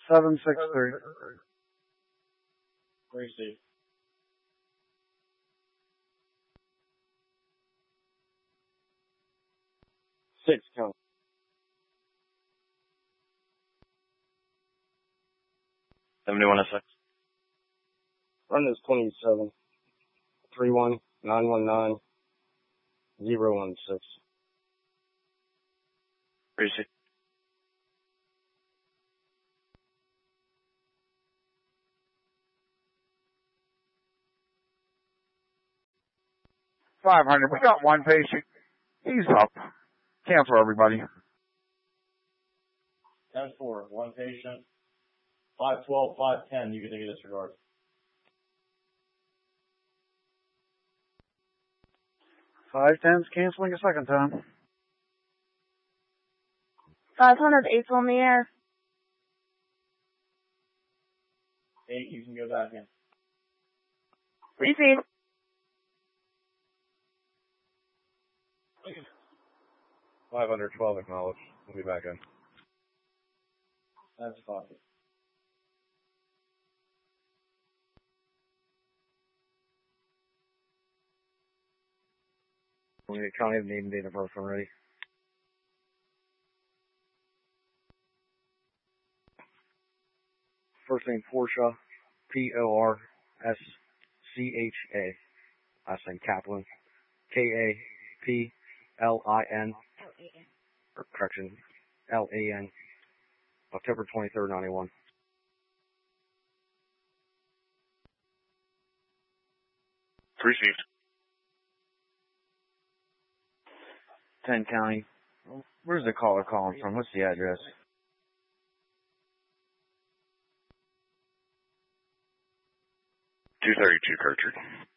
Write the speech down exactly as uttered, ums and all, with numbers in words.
seven six three. Receive. Six count. seventy-one oh six. Run is twenty-seven. three one nine one nine zero one six. Receive. five hundred. We got one patient. He's up. Cancel everybody. ten four. One patient. five twelve, five ten. You can take a disregard. five ten's canceling a second time. five hundred, eight's on the air. Eight, you can go back in. Receive. five hundred twelve acknowledged. We'll be back in. That's fine. We need county of name and date of birth already. First name Portia, P O R S C H A. Last name Kaplan, K A P L I N. Or correction, L A N. October twenty-third, ninety-one. Received. ten County. Where's the caller calling from? What's the address? two thirty-two Gertrude.